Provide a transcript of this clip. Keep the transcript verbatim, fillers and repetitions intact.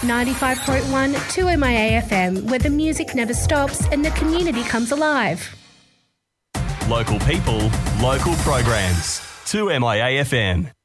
ninety-five point one two M I A F M, where the music never stops and the community comes alive. Local people, local programs. two M I A F M.